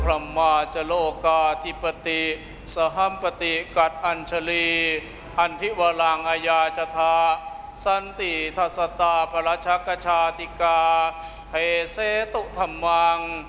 พระมาจโลกาธิปติสหัมปติกัดอัญชลีอันทิวลังอายาจทาสันติทัสตาปรชักชาติกาเทเสตุธรรมัง